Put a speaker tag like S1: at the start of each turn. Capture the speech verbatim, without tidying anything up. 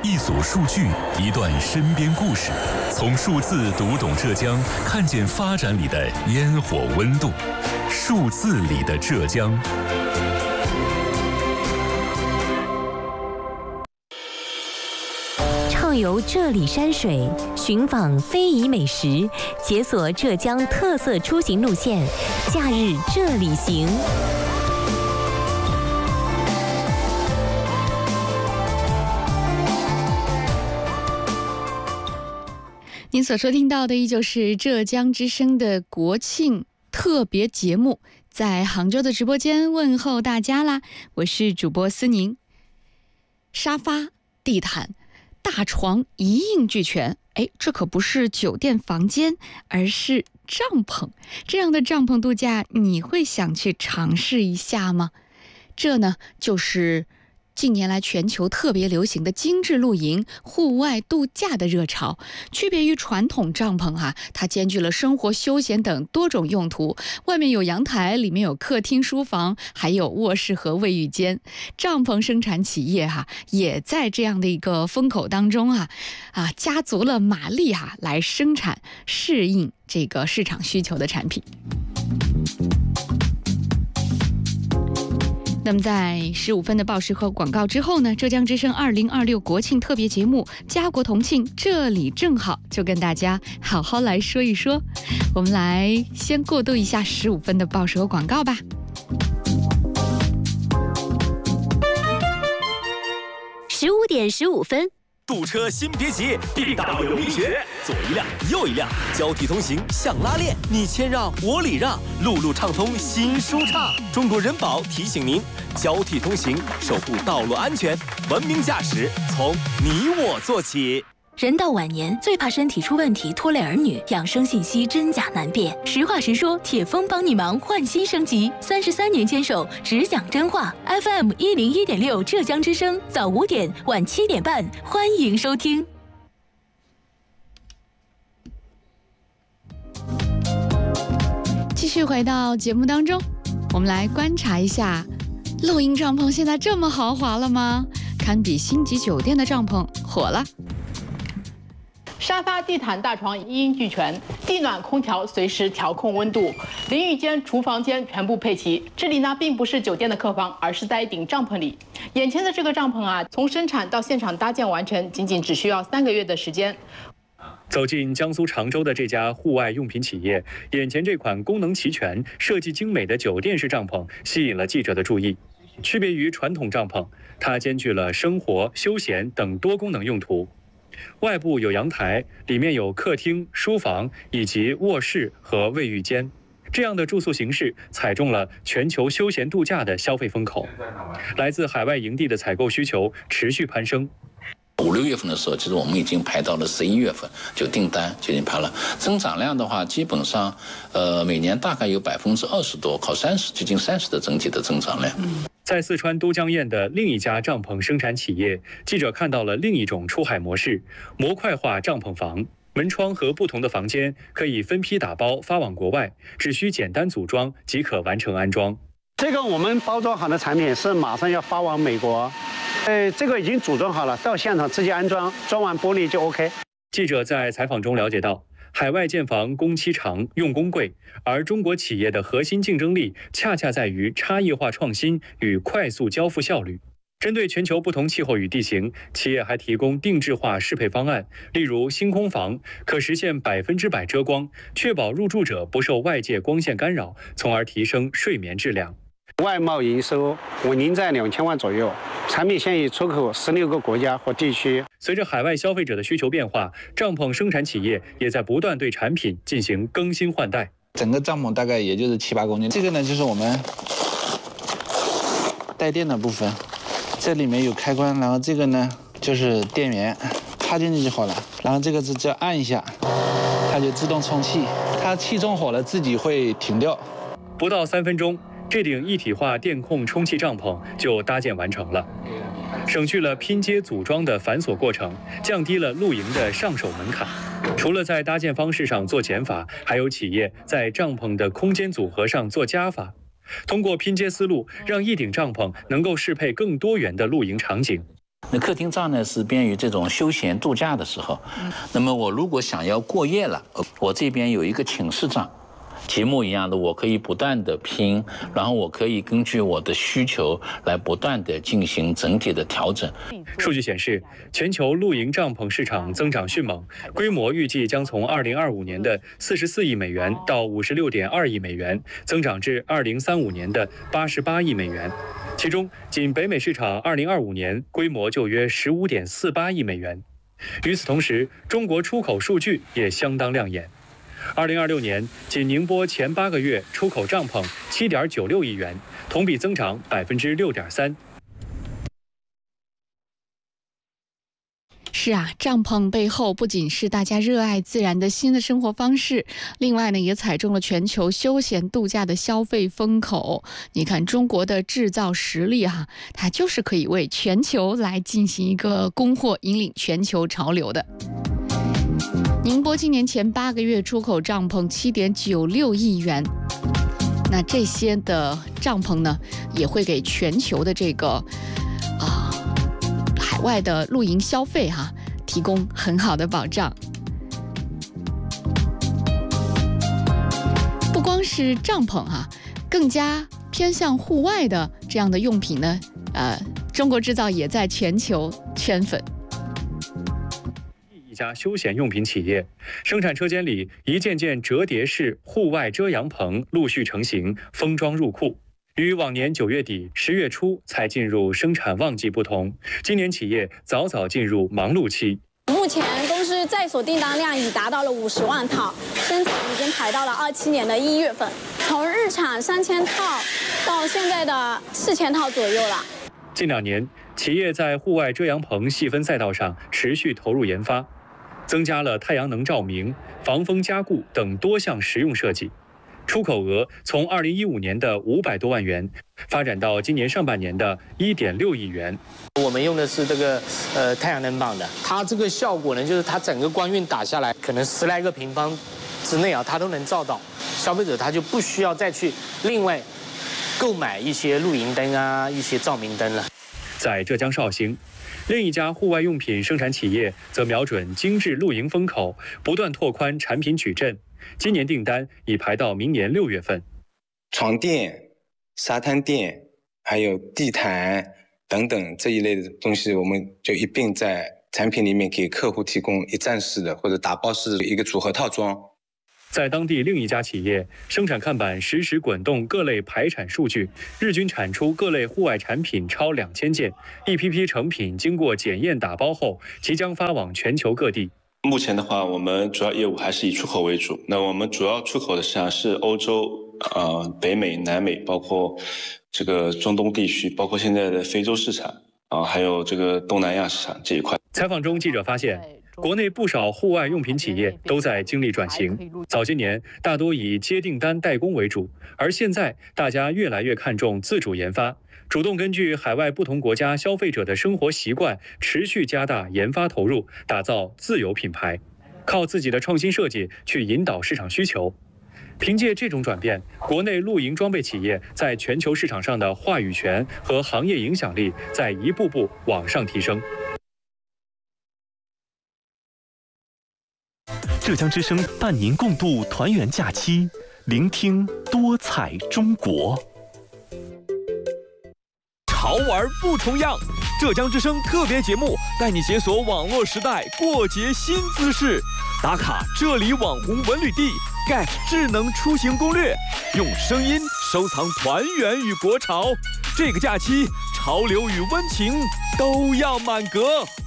S1: 一组数据，一段身边故事，从数字读懂浙江，看见发展里的烟火温度。数字里的浙江。
S2: 畅游这里山水，寻访非遗美食，解锁浙江特色出行路线，假日这里行。
S3: 您所收听到的依旧是浙江之声的国庆特别节目，在杭州的直播间问候大家啦，我是主播思宁。沙发、地毯、大床一应俱全，哎，这可不是酒店房间，而是帐篷。这样的帐篷度假，你会想去尝试一下吗？这呢，就是近年来全球特别流行的精致露营、户外度假的热潮。区别于传统帐篷哈、啊，它兼具了生活、休闲等多种用途。外面有阳台，里面有客厅、书房，还有卧室和卫浴间。帐篷生产企业哈、啊，也在这样的一个风口当中啊啊，加足了马力哈、啊，来生产适应这个市场需求的产品。那么在十五分的报时和广告之后呢，浙江之声二零二六国庆特别节目家国同庆这里正好就跟大家好好来说一说。我们来先过渡一下十五分的报时和广告吧。
S2: 十五点十五分。
S4: 堵车先别急，地道有秘诀，左一辆右一辆，交替通行像拉练，你谦让我礼让，路路畅通心舒畅。中国人保提醒您，交替通行，守护道路安全，文明驾驶从你我做起。
S2: 人到晚年最怕身体出问题拖累儿女，养生信息真假难辨。实话实说，铁峰帮你忙换新升级，三十三年坚守，只讲真话。F M 一零一点六浙江之声，早五点晚七点半，欢迎收听。
S3: 继续回到节目当中，我们来观察一下，露营帐篷现在这么豪华了吗？堪比星级酒店的帐篷火了。
S5: 沙发、地毯、大床一应俱全，地暖、空调随时调控温度，淋浴间、厨房间全部配齐。这里呢，并不是酒店的客房，而是在一顶帐篷里。眼前的这个帐篷啊，从生产到现场搭建完成，仅仅只需要三个月的时间。
S6: 走进江苏常州的这家户外用品企业，眼前这款功能齐全、设计精美的酒店式帐篷吸引了记者的注意。区别于传统帐篷，它兼具了生活、休闲等多功能用途。外部有阳台，里面有客厅、书房以及卧室和卫浴间。这样的住宿形式踩中了全球休闲度假的消费风口。来自海外营地的采购需求持续攀升。
S7: 五六月份的时候，其实我们已经排到了十一月份，就订单就已经排了。增长量的话，基本上，呃，每年大概有百分之二十多，靠三十，接近三十的整体的增长量。嗯
S6: 在四川都江堰的另一家帐篷生产企业，记者看到了另一种出海模式——模块化帐篷房。门窗和不同的房间可以分批打包发往国外，只需简单组装即可完成安装。
S8: 这个我们包装好的产品是马上要发往美国，呃，这个已经组装好了，到现场直接安装，装完玻璃就 OK。
S6: 记者在采访中了解到，海外建房工期长、用工贵，而中国企业的核心竞争力恰恰在于差异化创新与快速交付效率。针对全球不同气候与地形，企业还提供定制化适配方案，例如星空房可实现百分之百遮光，确保入住者不受外界光线干扰，从而提升睡眠质量。
S8: 外贸营收稳定在两千万左右，产品现已出口十六个国家或地区。
S6: 随着海外消费者的需求变化，帐篷生产企业也在不断对产品进行更新换代。
S9: 整个帐篷大概也就是七八公斤，这个呢就是我们带电的部分，这里面有开关，然后这个呢就是电源，插进去就好了。然后这个是只要按一下，它就自动充气，它气中火了自己会停掉。
S6: 不到三分钟，这顶一体化电控充气帐篷就搭建完成了，省去了拼接组装的繁琐过程，降低了露营的上手门槛。除了在搭建方式上做减法，还有企业在帐篷的空间组合上做加法，通过拼接思路，让一顶帐篷能够适配更多元的露营场景。
S7: 那客厅帐呢是便于这种休闲度假的时候。那么我如果想要过夜了，我这边有一个寝室帐。节目一样的，我可以不断的拼，然后我可以根据我的需求来不断的进行整体的调整。
S6: 数据显示，全球露营帐篷市场增长迅猛，规模预计将从二零二五年的四十四亿美元到五十六点二亿美元，增长至二零三五年的八十八亿美元。其中，仅北美市场二零二五年规模就约十五点四八亿美元。与此同时，中国出口数据也相当亮眼。二零二六年，仅宁波前八个月出口帐篷七点九六亿元，同比增长百分之六点三。
S3: 是啊，帐篷背后不仅是大家热爱自然的新的生活方式，另外呢，也踩中了全球休闲度假的消费风口。你看中国的制造实力哈、啊，它就是可以为全球来进行一个供货，引领全球潮流的。宁波今年前八个月出口帐篷七点九六亿元，那这些的帐篷呢，也会给全球的这个啊、呃、海外的露营消费哈、啊、提供很好的保障。不光是帐篷哈、啊，更加偏向户外的这样的用品呢，呃，中国制造也在全球圈粉。
S6: 一家休闲用品企业生产车间里，一件件折叠式户外遮阳棚陆续成型，封装入库。与往年九月底、十月初才进入生产旺季不同，今年企业早早进入忙碌期。
S10: 目前公司在手订单量已达到了五十万套，生产已经排到了二七年的一月份，从日产三千套到现在的四千套左右了。
S6: 近两年，企业在户外遮阳棚细分赛道上持续投入研发。增加了太阳能照明、防风加固等多项实用设计，出口额从二零一五年的五百多万元，发展到今年上半年的一点六亿元。
S11: 我们用的是这个呃太阳能板的，它这个效果呢，就是它整个光晕打下来，可能十来个平方之内啊，它都能照到，消费者他就不需要再去另外购买一些露营灯啊、一些照明灯了。
S6: 在浙江绍兴，另一家户外用品生产企业则瞄准精致露营风口，不断拓宽产品矩阵。今年订单已排到明年六月份。
S12: 床垫、沙滩垫，还有地毯等等这一类的东西，我们就一并在产品里面给客户提供一站式的或者打包式的一个组合套装。
S6: 在当地另一家企业，生产看板实时滚动各类排产数据，日均产出各类户外产品超两千件，一批批成品经过检验打包后，即将发往全球各地。
S13: 目前的话，我们主要业务还是以出口为主。那我们主要出口的市场是欧洲、呃北美、南美，包括这个中东地区，包括现在的非洲市场啊，还有这个东南亚市场这一块。
S6: 采访中，记者发现，国内不少户外用品企业都在经历转型。早些年大多以接订单代工为主，而现在大家越来越看重自主研发，主动根据海外不同国家消费者的生活习惯，持续加大研发投入，打造自有品牌，靠自己的创新设计去引导市场需求。凭借这种转变，国内露营装备企业在全球市场上的话语权和行业影响力在一步步往上提升。
S14: 浙江之声伴您共度团圆假期，聆听多彩中国。
S15: 潮玩不重样，浙江之声特别节目带你解锁网络时代过节新姿势，打卡这里网红文旅地 ，G A P 智能出行攻略，用声音收藏团圆与国潮。这个假期，潮流与温情都要满格。